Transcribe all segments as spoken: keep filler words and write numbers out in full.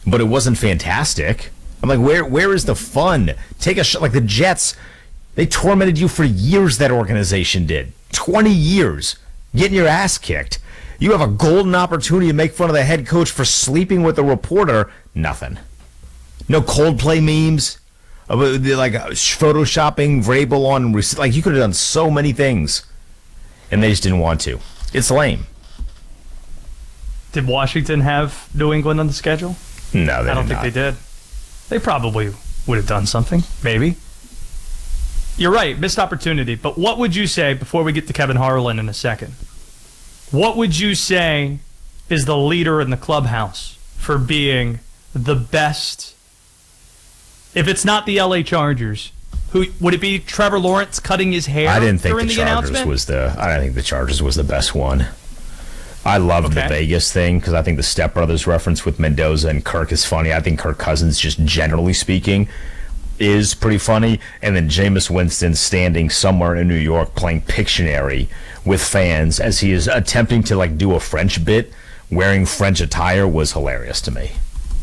but it wasn't fantastic. I'm like, where where is the fun? Take a shot. Like the Jets, they tormented you for years, that organization did. twenty years, getting your ass kicked. You have a golden opportunity to make fun of the head coach for sleeping with a reporter. Nothing. No Coldplay memes. Like photoshopping Vrabel on. Like, you could have done so many things, and they just didn't want to. It's lame. Did Washington have New England on the schedule? No, they I don't did think not. they did. They probably would have done something, maybe. You're right, missed opportunity. But what would you say, before we get to Kevin Harlan in a second, what would you say is the leader in the clubhouse for being the best? If it's not the L A Chargers, who would it be? Trevor Lawrence cutting his hair I didn't think during the the, Chargers announcement? was the. I don't think the Chargers was the best one. I loved Okay. the Vegas thing because I think the Step Brothers reference with Mendoza and Kirk is funny. I think Kirk Cousins, just generally speaking, is pretty funny. And then Jameis Winston standing somewhere in New York playing Pictionary with fans as he is attempting to like do a French bit wearing French attire was hilarious to me.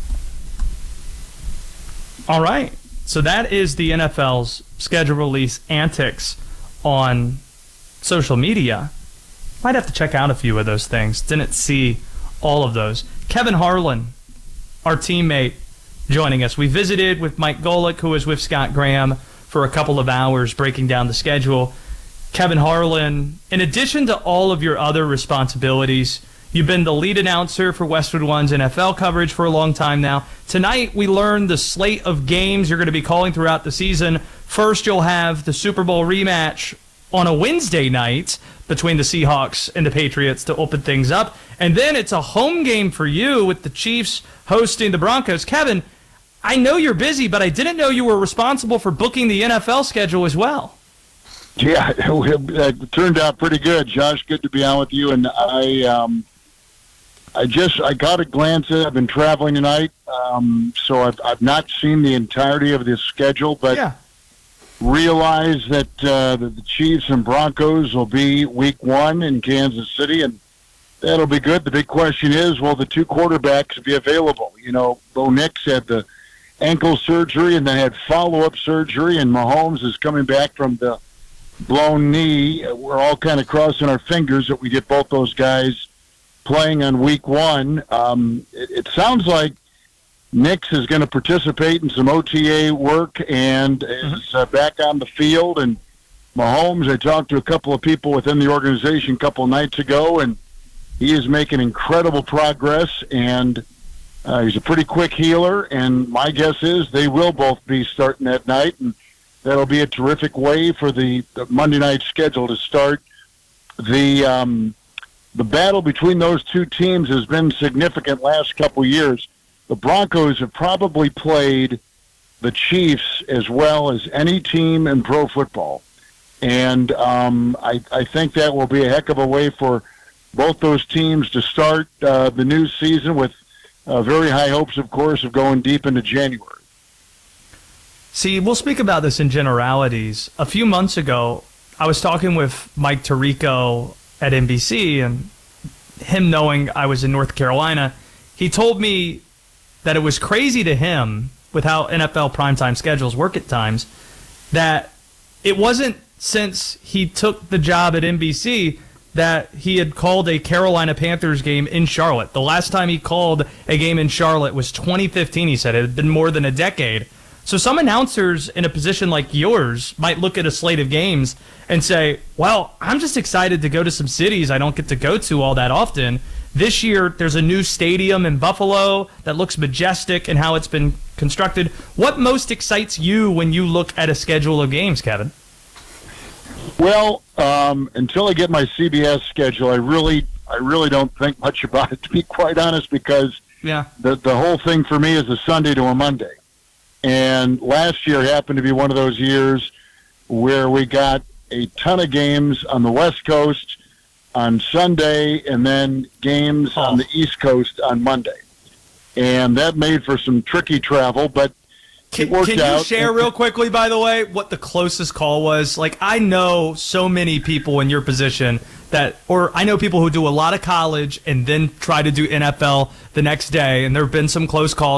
All right. So that is the N F L's schedule release antics on social media. Might have to check out a few of those things. Didn't see all of those. Kevin Harlan, our teammate, joining us. We visited with Mike Golick, who was with Scott Graham, for a couple of hours breaking down the schedule. Kevin Harlan, in addition to all of your other responsibilities, you've been the lead announcer for Westwood One's N F L coverage for a long time now. Tonight, we learned the slate of games you're going to be calling throughout the season. First, you'll have the Super Bowl rematch on a Wednesday night between the Seahawks and the Patriots to open things up. And then it's a home game for you with the Chiefs hosting the Broncos. Kevin, I know you're busy, but I didn't know you were responsible for booking the N F L schedule as well. Yeah, it turned out pretty good, Josh. Good to be on with you. And I um, I just, I got a glance at it. I've been traveling tonight, um, so I've, I've not seen the entirety of this schedule, but Yeah. realize that, uh, that the Chiefs and Broncos will be week one in Kansas City, and that'll be good. The big question is, will the two quarterbacks be available? You know, Bo Nix had the ankle surgery and then had follow-up surgery, and Mahomes is coming back from the blown knee. We're all kind of crossing our fingers that we get both those guys playing on week one. Um, it, it sounds like Nix is going to participate in some O T A work and is uh, back on the field. And Mahomes, I talked to a couple of people within the organization a couple of nights ago, and he is making incredible progress, and uh, he's a pretty quick healer, and my guess is they will both be starting that night, and that'll be a terrific way for the, the Monday night schedule to start. The um, the battle between those two teams has been significant last couple of years. The Broncos have probably played the Chiefs as well as any team in pro football, and um, I, I think that will be a heck of a way for both those teams to start uh, the new season with uh, very high hopes, of course, of going deep into January. See, we'll speak about this in generalities. A few months ago, I was talking with Mike Tirico at N B C, and him knowing I was in North Carolina, he told me that it was crazy to him, with how N F L primetime schedules work at times, that it wasn't since he took the job at N B C that he had called a Carolina Panthers game in Charlotte. The last time he called a game in Charlotte was twenty fifteen, he said. It had been more than a decade. So some announcers in a position like yours might look at a slate of games and say, well, I'm just excited to go to some cities I don't get to go to all that often. This year, there's a new stadium in Buffalo that looks majestic in how it's been constructed. What most excites you when you look at a schedule of games, Kevin? Well, um, until I get my C B S schedule, I really, I really don't think much about it, to be quite honest, because Yeah. the the whole thing for me is a Sunday to a Monday. And last year happened to be one of those years where we got a ton of games on the West Coast on Sunday and then games Oh. on the East Coast on Monday. And that made for some tricky travel, but Can, it worked can you out. share real quickly, by the way, what the closest call was? Like, I know so many people in your position that, or I know people who do a lot of college and then try to do N F L the next day, and there have been some close calls.